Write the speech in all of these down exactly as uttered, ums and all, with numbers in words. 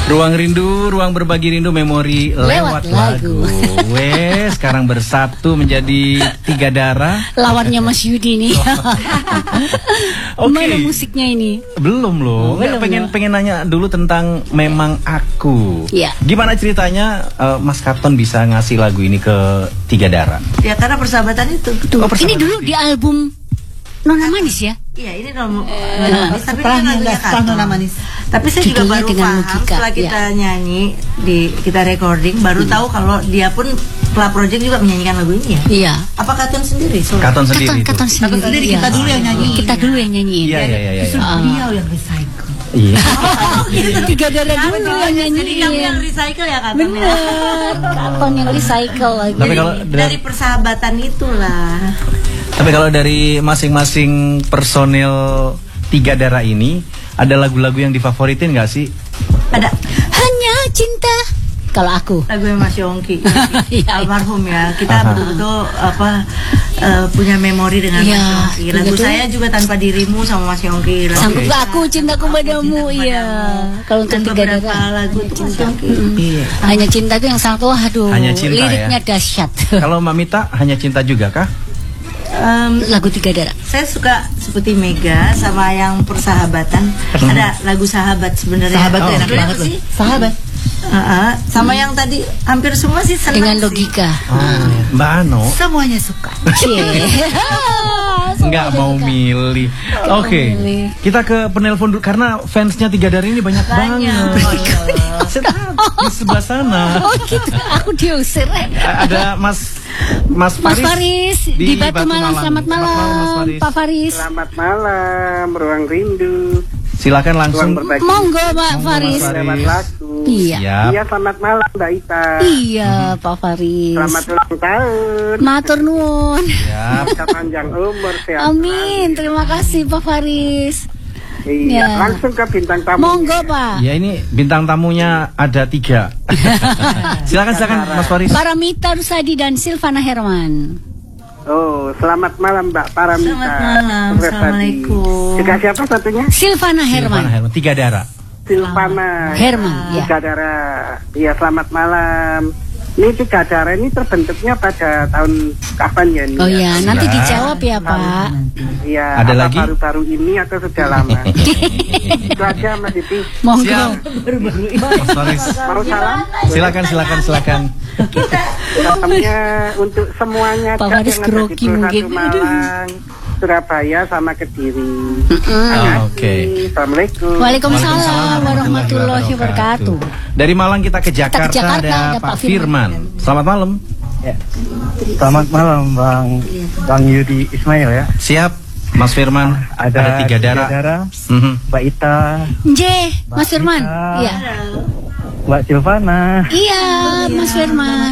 Ruang rindu, ruang berbagi rindu, memori lewat, lewat lagu. lagu. Wes, sekarang bersatu menjadi tiga darah. Lawannya Mas Yudi nih. Oke. Mana musiknya ini? Belum loh. Oh, belum pengen loh. pengen nanya dulu tentang Memang Aku. Iya. Gimana ceritanya uh, Mas Karton bisa ngasih lagu ini ke tiga darah? Ya karena persahabatan itu. Tuh, oh, persahabatan ini dulu di album Nona Manis ya? Iya, ini Nona Manis, tapi kan lagunya Nona Manis. Tapi saya juga baru paham setelah kita ya. nyanyi, di kita recording, baru hmm. tahu kalau dia pun Club Project juga menyanyikan lagu ini ya? Iya. Apa Katon sendiri? So, Katon sendiri. Katon, Katon sendiri. Katon sendiri, kita dulu yang nyanyi. Kita dulu yang nyanyi. Iya, iya, iya. Justru beliau yang recycle. Iya. Tiga darah dulu yang nyanyi. Jadi kamu yang recycle ya Katon? Bener, Katon yang recycle lagi. Tapi kalau dari persahabatan itulah. Tapi kalau dari masing-masing personil tiga darah ini, ada lagu-lagu yang difavoritin nggak sih? Ada. Hanya Cinta. Kalau aku. Lagu Mas Yongki. Almarhum ya. Kita betul-betul apa uh, punya memori dengan ya, Mas Yongki. Lagu betul. Saya juga Tanpa Dirimu sama Mas Yongki. Sanggup okay. Aku Cintaku Padamu. Iya. Kalau untuk tiga darah lagu itu Mas Yongki. Hmm. Iya. Hanya Cinta itu yang sangat waduh. Hanya Cinta, liriknya ya? Dahsyat. Kalau Mamita Hanya Cinta juga kah? Um, lagu tiga darah. Saya suka seperti Mega sama yang persahabatan. Hmm. Ada lagu Sahabat sebenarnya. Sahabat oh, enak banget sih. Sahabat. Uh -uh. Sama hmm. yang tadi hampir semua sih senang. Dengan logika. Oh, hmm. Mbak Ano. Semuanya suka. Nggak mau milih. Oke. Okay. Kita ke penelpon dulu karena fansnya tiga darah ini banyak, banyak. banget. Di sebelah sana. Oh gitu. Aku diusir. Ada Mas Mas Faris, Mas Faris di, di Batu, Batu Malang. Selamat malam, Selamat malam Faris. Pak Faris. Selamat malam, Ruang Rindu. Silakan langsung. Monggo Pak Faris. Selamat lagu. Iya. Iya, selamat malam Mbak Ita. Iya, hmm. Pak Faris. Selamat ulang tahun. Matur nuwun. Siap. Panjang umur, sehat. Amin. Terima kasih Pak Faris. Iya, ya. Langsung ke bintang tamu. Monggo Pak. Ya ini bintang tamunya ada tiga. Silakan silakan Mas Faris. Paramita Rusadi dan Silvana Herman. Oh, selamat malam Mbak Paramita. Selamat malam. Assalamualaikum. Juga siapa satunya? Silvana Herman. Silvana Herman. Tiga darah. Silvana Herman. Ya. Tiga darah. Iya, selamat malam. Ini tiga darah ini terbentuknya pada tahun kapan ya? Ini oh ya, ya? nanti dijawab ya Pak. Iya. Ada apa lagi? Baru-baru ini atau sudah lama? Itu aja Mas Iti. Monggo. Baru-baru ini. Mas Faris. Mau salam? Silakan silakan silakan. Kita salamnya untuk semuanya. Pak Faris grogi mungkin. Malang, Surabaya sama Kediri. Mm -hmm. Oh, Oke. Okay. Assalamualaikum. Waalaikumsalam warahmatullahi wabarakatuh. Dari Malang kita ke Jakarta, kita ke Jakarta ada, ada Pak Firman. Firman. Selamat malam. Ya. Selamat malam Bang Bang Yudi Ismail ya. Siap, Mas Firman. Ada, ada tiga darah. darah. Mm -hmm. Mbak Ita. J, Mas Firman. Iya. Mbak Silvana. Iya, Mas Firman.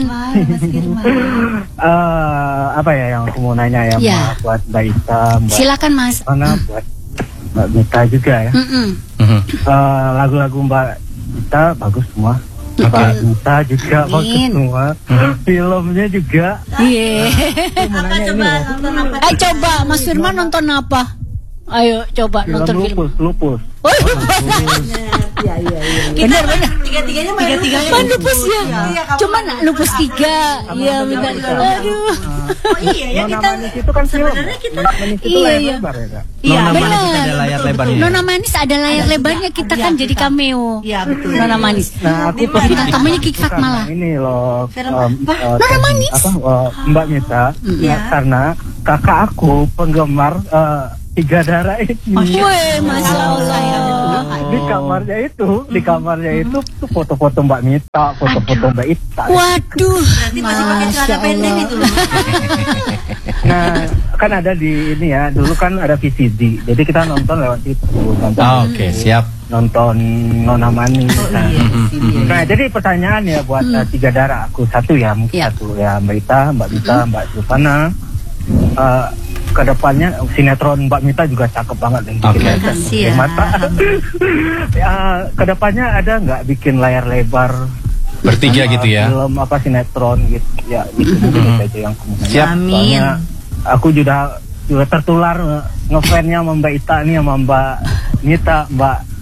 uh, apa ya yang aku mau nanya ya, ya. buat Mbak Ita. Mbak Silakan Mas. Mana buat Mbak Mita juga ya. Mm -mm. uh, Lagu-lagu Mbak Ita bagus semua. Okay. Mbak Mita juga Amin. bagus semua. Filmnya juga. Iya. Apa coba nonton apa? Ayo coba Mas Firman nonton apa? Ayo coba film nonton lupus, film. Lupus. Oh, lupus. Iya iya iya. Benar benar. Tiga-tiganya main tiga-tiganya main lupus ya. Cuman lupus tiga. Iya benar. Aduh. Oh iya ya kita itu kan sebenarnya kita iya iya. Iya benar. Ada layar lebarnya. Nona Manis ada layar lebarnya, kita kan jadi cameo. Iya betul. Nona Manis. Nah, aku bintang tamunya Kiki Fatmala. Ini loh. Nona Manis. Apa Mbak Mita? Karena kakak aku penggemar tiga darah ini. Wih, Masya Allah. Di kamarnya itu, di kamarnya itu tuh foto-foto Mbak Mita, foto-foto Mbak Ita. Waduh, berarti masih pakai celana pendek itu loh. Nah, kan ada di ini ya, dulu kan ada V C D, jadi kita nonton lewat itu. Nonton, oh, Oke, okay, siap. Nonton Nona Manis. Oh, nah. iya, nah, jadi pertanyaan ya buat hmm. uh, tiga darah aku satu ya, mungkin yeah. satu ya Mbak Ita, Mbak Mita, hmm. Mbak Silvana. Uh, Kedepannya sinetron Mbak Mita juga cakep banget nih. Oke. Okay. Ya. Mata. ya, kedepannya ada nggak bikin layar lebar bertiga gitu ya? Film apa sinetron gitu ya? Gitu mungkin aja yang kemudian. Siap. Amin. Aku juga juga tertular ngefansnya sama Mbak Ita nih sama Mbak Mita, Mbak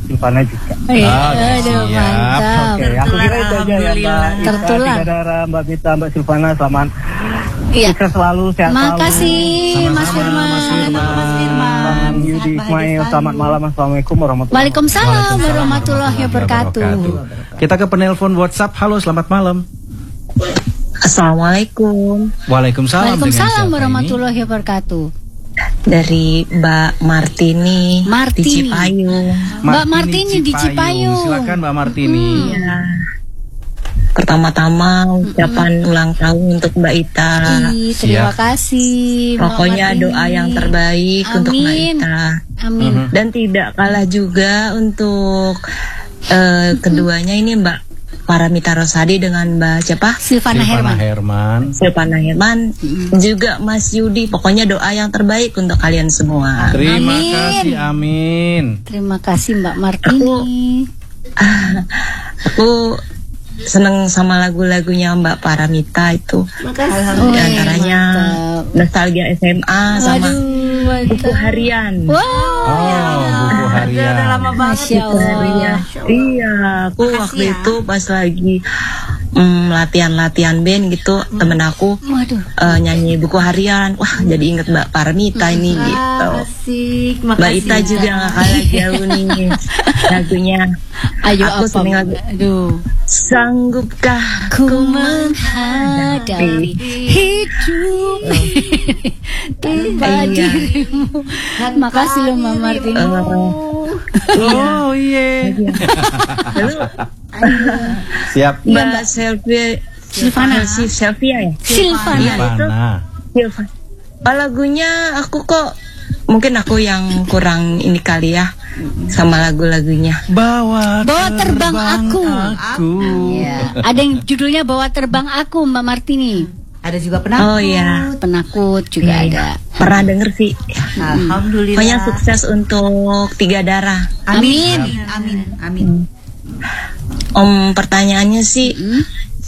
Silvana juga. Iya, Ah, aduh, siap. mantap. Oke, aku kira itu aja ya Mbak. Tertular. Tiga darah, Mbak Mita, Mbak Silvana, selamat. Iya. Sukses selalu, sehat selalu. Makasih Mas Firman. Mas Firman. Bang Yudi Ismail, selamat malam. Assalamualaikum warahmatullahi Waalaikumsalam warahmatullahi wabarakatuh. Kita ke penelpon WhatsApp. Halo, selamat malam. Assalamualaikum. Waalaikumsalam. Waalaikumsalam warahmatullahi wabarakatuh. Dari Mbak Martini, Martini. di Cipayung. Mbak Martini di Cipayung. Silakan Mbak Martini. Ya. Pertama-tama ucapan ulang tahun untuk Mbak Ita. Ih, terima kasih. Mbak Pokoknya Martini. doa yang terbaik Amin. untuk Mbak Ita. Amin. Dan tidak kalah juga untuk eh, keduanya ini Mbak Paramita Rosadi dengan Mbak siapa? Silvana Silvana Herman. Herman. Silvana Herman, juga Mas Yudi. Pokoknya doa yang terbaik untuk kalian semua. Terima Amin. kasih, amin. Terima kasih Mbak Martini. Aku seneng sama lagu-lagunya Mbak Paramita itu. Oh, Di antaranya mantap. Nostalgia S M A sama Waduh, mantap. Buku Harian. Wow. Oh, buku harian. Udah lama banget. Masya Allah. Iya, aku waktu ya. itu pas lagi mm, latihan-latihan band gitu, temen aku Waduh. eh, nyanyi buku harian. Wah, jadi inget Mbak Paramita ini gitu. Asik, Mbak makasih. Ita juga gak kalah jauh nih lagunya. Ayo Aku apa? seneng lagu. Aduh. Sanggupkah Ku menghadapi hidup tanpa Iya. dirimu. Makasih loh Mbak Martini. Oh iya. Lalu Siap. Mbak Selvia Silvana. si Selvia ya? Silvana. Iya, itu Silvana. Silva. Oh, lagunya aku kok mungkin aku yang kurang ini kali ya sama lagu-lagunya. Bawa, Bawa terbang aku. aku. Ya. Ada yang judulnya Bawa Terbang Aku Mbak Martini. Ada juga penakut. Oh iya, Penakut juga Iya, ada. pernah denger sih. Alhamdulillah. Pokoknya sukses untuk Tiga Darah. Amin. Amin. Amin. Om, pertanyaannya sih, Hmm?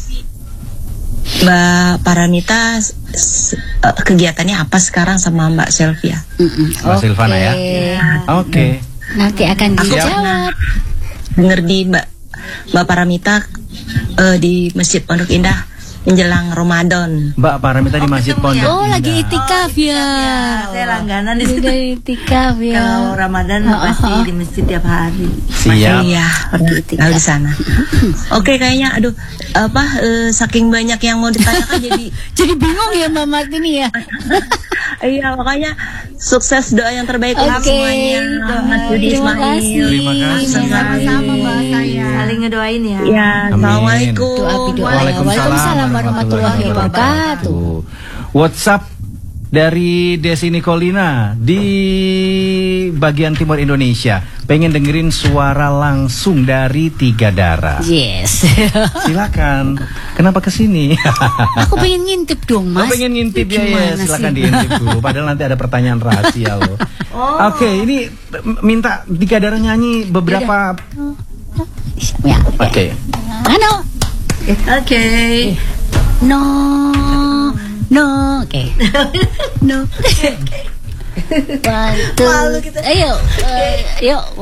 Mbak Paramita s- s- eh, kegiatannya apa sekarang sama Mbak Selvia? Mm-mm. Mbak Silvana ya. Oke. Nanti akan Aku dijawab. Denger di Mbak Mbak Paramita eh, di Masjid Pondok Indah menjelang Ramadan. Mbak Paramita di Masjid Pondok Oh, lagi Indah. itikaf ya. Saya langganan di situ. Udah itikaf ya. Kalau Ramadan Oh, pasti oh, oh. di masjid tiap hari. Siap. Iya, pernah tahu di sana. Oke, kayaknya aduh apa eh, saking banyak yang mau ditanyakan jadi Jadi bingung ya Mbak Martini ya. iya, makanya sukses, doa yang terbaik untuk Oke. semuanya. Mas Budi Terima Ismail. kasih. Terima kasih. Sama-sama Mbak saya. Saling ngedoain ya. Ya, Amin. assalamualaikum. Doa doa. Waalaikumsalam Waalaikumsalam warahmatullahi wabarakatuh. WhatsApp dari Desi Nicolina di bagian timur Indonesia. Pengen dengerin suara langsung dari Tiga Darah. Yes. Silakan. Kenapa kesini? Aku pengen ngintip dong Mas. Oh, pengen ngintip ya, ya. Gimana Silakan sih? diintip dulu. Padahal nanti ada pertanyaan rahasia loh. Oke, ini m- minta Tiga Darah nyanyi beberapa. Ya. Oke. Ano? Oke. No. No. Oke. No. One, two. Malu kita. Ayo. eh, yuk.